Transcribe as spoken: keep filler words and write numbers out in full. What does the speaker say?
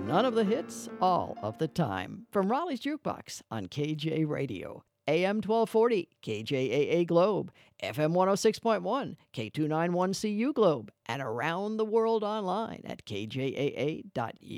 None of the hits, all of the time. From Raleigh's Jukebox on K J Radio, A M twelve forty, K J A A Globe, F M one oh six point one, K two ninety-one C U Globe, and around the world online at K J A A dot U S.